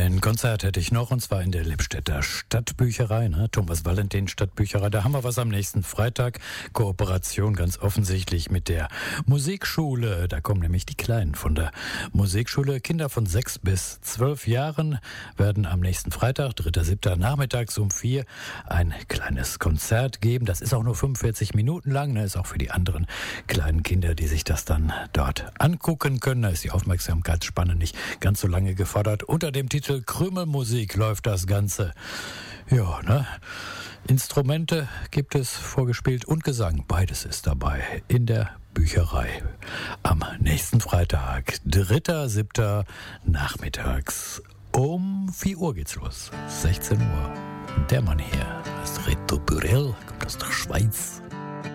Ein Konzert hätte ich noch, und zwar in der Lippstädter Stadtbücherei, Thomas Valentin Stadtbücherei. Da haben wir was am nächsten Freitag. Kooperation ganz offensichtlich mit der Musikschule. Da kommen nämlich die Kleinen von der Musikschule. Kinder von 6 bis 12 Jahren werden am nächsten Freitag, 3.7. nachmittags um 4 ein kleines Konzert geben. Das ist auch nur 45 Minuten lang. Ist auch für die anderen kleinen Kinder, die sich das dann dort angucken können. Da ist die Aufmerksamkeitsspanne nicht ganz so lange gefordert. Unter dem Titel Krümelmusik läuft das Ganze. Ja, Instrumente gibt es vorgespielt und Gesang. Beides ist dabei in der Bücherei. Am nächsten Freitag, 3.7. nachmittags um 4 Uhr geht's los. 16 Uhr. Der Mann hier heißt Reto Burel, kommt aus der Schweiz.